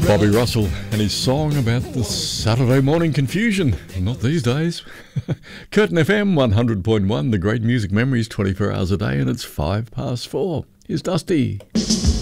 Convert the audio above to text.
Bobby Russell and his song about the Saturday morning confusion. Not these days. Curtin FM 100.1, the great music memories 24 hours a day, and it's 4:05. Here's Dusty.